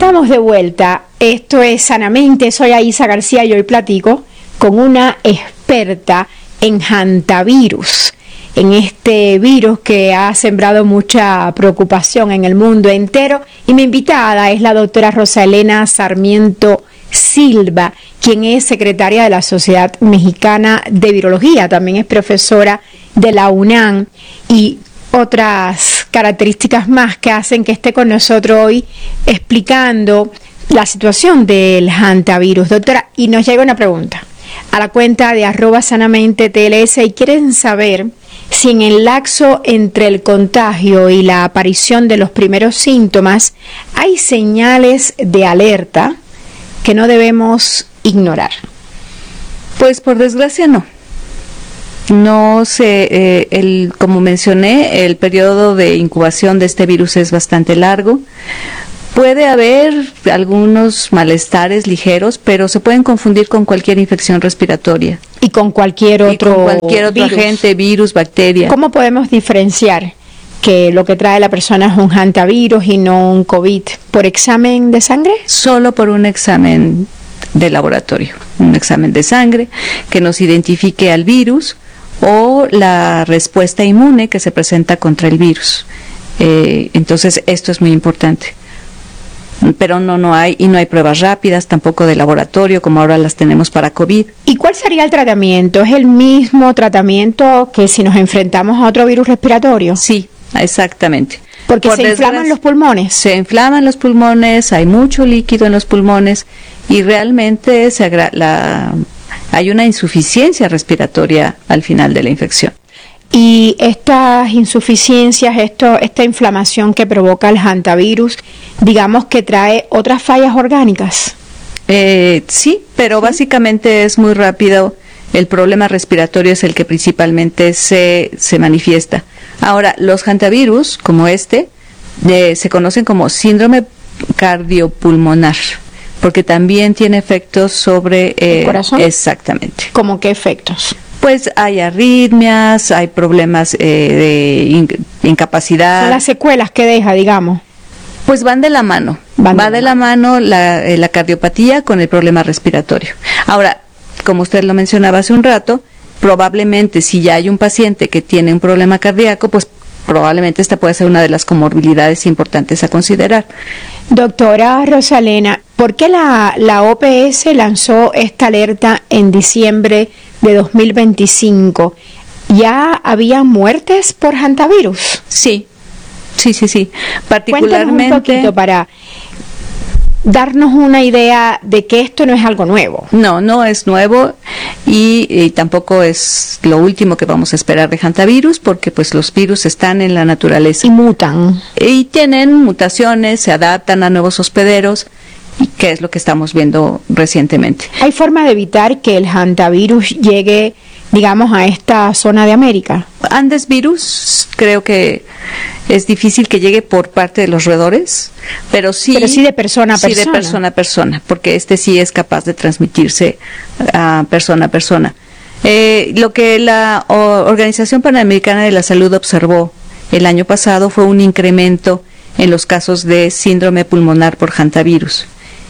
Estamos de vuelta. Esto es Sanamente. Soy Aisa García y hoy platico con una experta en hantavirus, en este virus que ha sembrado mucha preocupación en el mundo entero. Y mi invitada es la doctora Rosa Elena Sarmiento Silva, quien es secretaria de la Sociedad Mexicana de Virología, también es profesora de la UNAM y otras características más que hacen que esté con nosotros hoy explicando la situación del hantavirus. Doctora, y nos llega una pregunta a la cuenta de @sanamente_tls y quieren saber si en el lapso entre el contagio y la aparición de los primeros síntomas hay señales de alerta que no debemos ignorar. Pues por desgracia no. No sé, como mencioné, el periodo de incubación de este virus es bastante largo. Puede haber algunos malestares ligeros, pero se pueden confundir con cualquier infección respiratoria. Y con cualquier otro agente, virus, bacteria. ¿Cómo podemos diferenciar que lo que trae la persona es un hantavirus y no un COVID? ¿Por examen de sangre? Solo por un examen de laboratorio, un examen de sangre que nos identifique al virus o la respuesta inmune que se presenta contra el virus. Entonces esto es muy importante. Pero no hay pruebas rápidas tampoco de laboratorio como ahora las tenemos para COVID. ¿Y cuál sería el tratamiento? ¿Es el mismo tratamiento que si nos enfrentamos a otro virus respiratorio? Sí, exactamente. Porque se inflaman los pulmones. Se inflaman los pulmones, hay mucho líquido en los pulmones y realmente hay una insuficiencia respiratoria al final de la infección. Y estas insuficiencias, esta inflamación que provoca el hantavirus, digamos que trae otras fallas orgánicas. Sí, pero básicamente es muy rápido. El problema respiratorio es el que principalmente se manifiesta. Ahora, los hantavirus, como se conocen como síndrome cardiopulmonar, porque también tiene efectos sobre ¿el corazón? Exactamente. ¿Cómo qué efectos? Pues hay arritmias, hay problemas de incapacidad. Son las secuelas que deja, digamos. Pues van de la mano. Va de la mano la cardiopatía con el problema respiratorio. Ahora, como usted lo mencionaba hace un rato, probablemente si ya hay un paciente que tiene un problema cardíaco, pues probablemente esta puede ser una de las comorbilidades importantes a considerar. Doctora Rosa Elena, ¿por qué la OPS lanzó esta alerta en diciembre de 2025? ¿Ya había muertes por hantavirus? Sí. Particularmente. Cuéntanos un poquito para darnos una idea de que esto no es algo nuevo. No es nuevo y tampoco es lo último que vamos a esperar de hantavirus, porque pues los virus están en la naturaleza. Y mutan. Y tienen mutaciones, se adaptan a nuevos hospederos, y que es lo que estamos viendo recientemente. ¿Hay forma de evitar que el hantavirus llegue, digamos, a esta zona de América? Andes virus, creo que es difícil que llegue por parte de los roedores, pero sí de persona a persona. Sí, de persona a persona, porque sí es capaz de transmitirse a persona. Lo que la Organización Panamericana de la Salud observó el año pasado fue un incremento en los casos de síndrome pulmonar por hantavirus.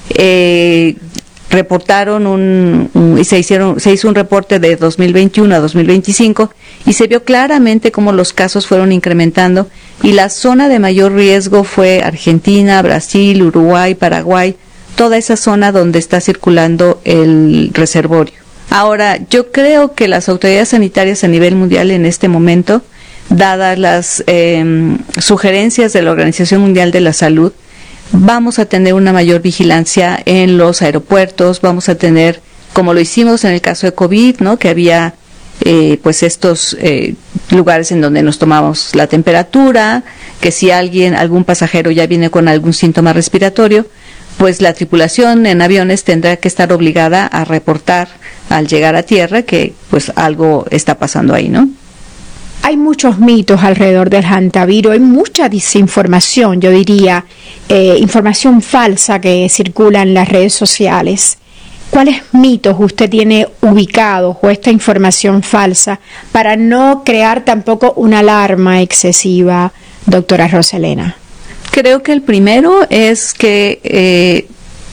Reportaron se hizo un reporte de 2021 a 2025 y se vio claramente cómo los casos fueron incrementando y la zona de mayor riesgo fue Argentina, Brasil, Uruguay, Paraguay, toda esa zona donde está circulando el reservorio. Ahora, yo creo que las autoridades sanitarias a nivel mundial en este momento, dadas las sugerencias de la Organización Mundial de la Salud, vamos a tener una mayor vigilancia en los aeropuertos, vamos a tener, como lo hicimos en el caso de COVID, ¿no? Que había pues estos lugares en donde nos tomamos la temperatura, que si algún pasajero ya viene con algún síntoma respiratorio, pues la tripulación en aviones tendrá que estar obligada a reportar al llegar a tierra que pues algo está pasando ahí, ¿no? Hay muchos mitos alrededor del hantavirus, hay mucha desinformación, yo diría, información falsa que circula en las redes sociales. ¿Cuáles mitos usted tiene ubicados o esta información falsa para no crear tampoco una alarma excesiva, doctora Rosa Elena? Creo que el primero es que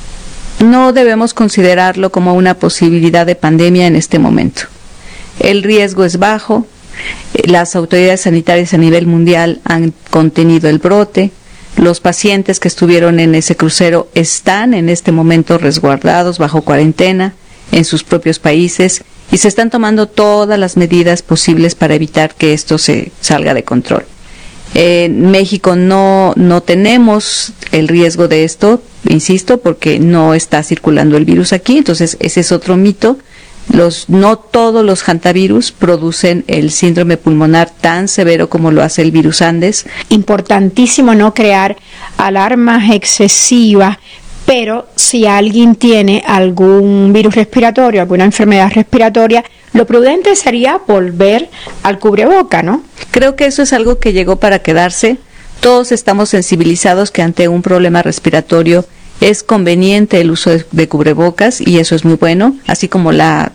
no debemos considerarlo como una posibilidad de pandemia en este momento. El riesgo es bajo, las autoridades sanitarias a nivel mundial han contenido el brote, los pacientes que estuvieron en ese crucero están en este momento resguardados bajo cuarentena en sus propios países y se están tomando todas las medidas posibles para evitar que esto se salga de control. En México no tenemos el riesgo de esto, insisto, porque no está circulando el virus aquí, entonces ese es otro mito. No todos los hantavirus producen el síndrome pulmonar tan severo como lo hace el virus Andes. Importantísimo no crear alarmas excesivas, pero si alguien tiene algún virus respiratorio, alguna enfermedad respiratoria, lo prudente sería volver al cubreboca, ¿no? Creo que eso es algo que llegó para quedarse. Todos estamos sensibilizados que ante un problema respiratorio es conveniente el uso de cubrebocas y eso es muy bueno, así como la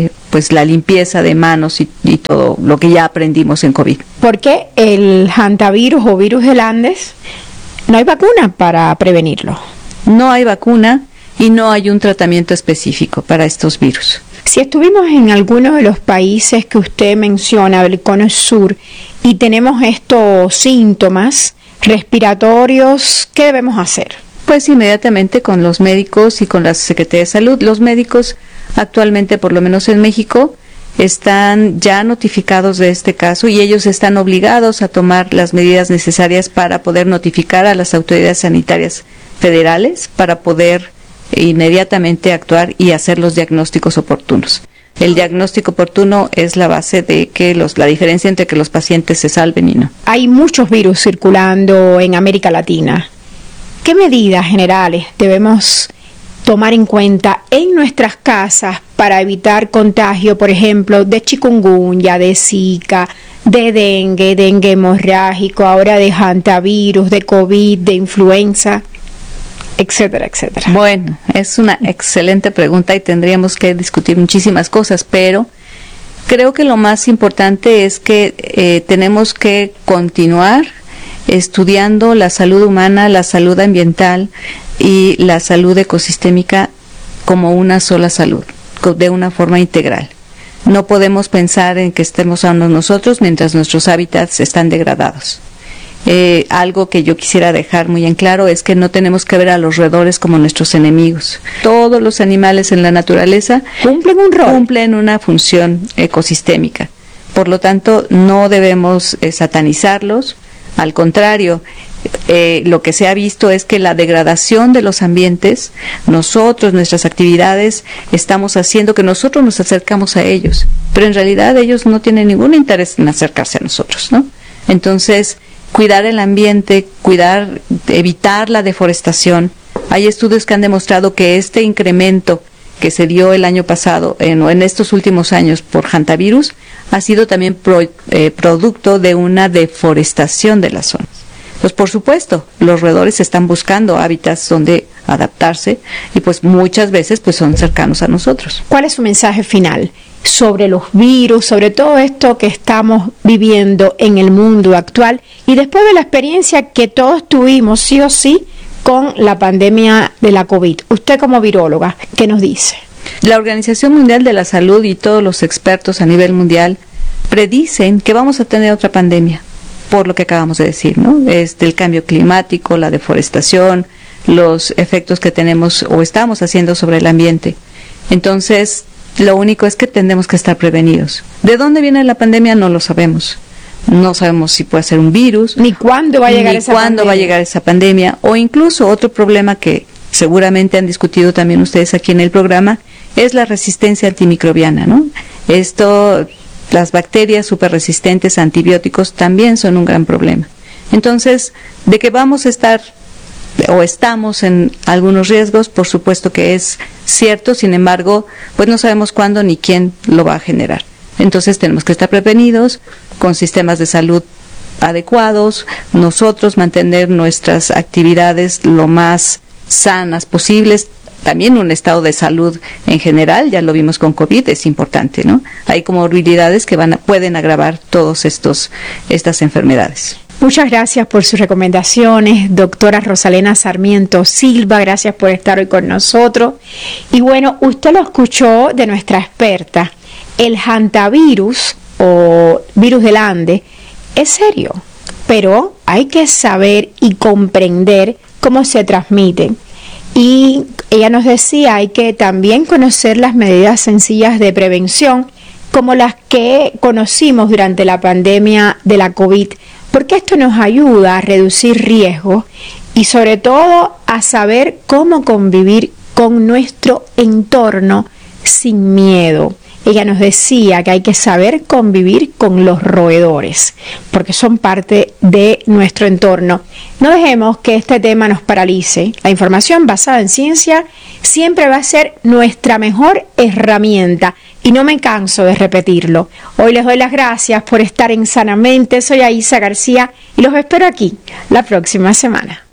limpieza de manos y todo lo que ya aprendimos en COVID. ¿Por qué el hantavirus o virus del Andes no hay vacuna para prevenirlo? No hay vacuna y no hay un tratamiento específico para estos virus. Si estuvimos en alguno de los países que usted menciona, del Cono Sur, y tenemos estos síntomas respiratorios, ¿qué debemos hacer? Pues inmediatamente con los médicos y con la Secretaría de Salud. Los médicos actualmente, por lo menos en México, están ya notificados de este caso y ellos están obligados a tomar las medidas necesarias para poder notificar a las autoridades sanitarias federales para poder inmediatamente actuar y hacer los diagnósticos oportunos. El diagnóstico oportuno es la base de que la diferencia entre que los pacientes se salven y no. Hay muchos virus circulando en América Latina. ¿Qué medidas generales debemos tomar en cuenta en nuestras casas para evitar contagio, por ejemplo, de chikungunya, de Zika, de dengue hemorrágico, ahora de hantavirus, de COVID, de influenza, etcétera, etcétera? Bueno, es una excelente pregunta y tendríamos que discutir muchísimas cosas, pero creo que lo más importante es que tenemos que continuar estudiando la salud humana, la salud ambiental y la salud ecosistémica como una sola salud, de una forma integral. No podemos pensar en que estemos sanos nosotros mientras nuestros hábitats están degradados. Algo que yo quisiera dejar muy en claro es que no tenemos que ver a los roedores como nuestros enemigos. Todos los animales en la naturaleza cumplen un rol, cumplen una función ecosistémica. Por lo tanto, no debemos satanizarlos. Al contrario, lo que se ha visto es que la degradación de los ambientes, nuestras actividades, estamos haciendo que nosotros nos acercamos a ellos, pero en realidad ellos no tienen ningún interés en acercarse a nosotros, ¿no? Entonces, cuidar el ambiente, evitar la deforestación. Hay estudios que han demostrado que este incremento que se dio el año pasado, en estos últimos años por hantavirus, ha sido también producto de una deforestación de las zonas. Pues por supuesto, los roedores están buscando hábitats donde adaptarse y pues muchas veces pues son cercanos a nosotros. ¿Cuál es su mensaje final sobre los virus, sobre todo esto que estamos viviendo en el mundo actual y después de la experiencia que todos tuvimos sí o sí con la pandemia de la COVID? Usted como viróloga, ¿qué nos dice? La Organización Mundial de la Salud y todos los expertos a nivel mundial predicen que vamos a tener otra pandemia, por lo que acabamos de decir, ¿no? Es del cambio climático, la deforestación, los efectos que tenemos o estamos haciendo sobre el ambiente. Entonces, lo único es que tenemos que estar prevenidos. ¿De dónde viene la pandemia? No lo sabemos. No sabemos si puede ser un virus, ni cuándo va a llegar esa pandemia, o incluso otro problema que seguramente han discutido también ustedes aquí en el programa, es la resistencia antimicrobiana, ¿no? Las bacterias superresistentes a antibióticos también son un gran problema. Entonces, de que vamos a estar o estamos en algunos riesgos, por supuesto que es cierto, sin embargo, pues no sabemos cuándo ni quién lo va a generar. Entonces tenemos que estar prevenidos, con sistemas de salud adecuados, nosotros mantener nuestras actividades lo más sanas posibles, también un estado de salud en general, ya lo vimos con COVID, es importante, ¿no? Hay comorbilidades que pueden agravar todas estas enfermedades. Muchas gracias por sus recomendaciones, doctora Rosalena Sarmiento Silva, gracias por estar hoy con nosotros. Y bueno, usted lo escuchó de nuestra experta, el hantavirus o virus del Ande es serio, pero hay que saber y comprender cómo se transmite. Y ella nos decía, hay que también conocer las medidas sencillas de prevención, como las que conocimos durante la pandemia de la COVID, porque esto nos ayuda a reducir riesgos y sobre todo a saber cómo convivir con nuestro entorno sin miedo. Ella nos decía que hay que saber convivir con los roedores, porque son parte de nuestro entorno. No dejemos que este tema nos paralice. La información basada en ciencia siempre va a ser nuestra mejor herramienta y no me canso de repetirlo. Hoy les doy las gracias por estar en Sanamente. Soy Aisa García y los espero aquí la próxima semana.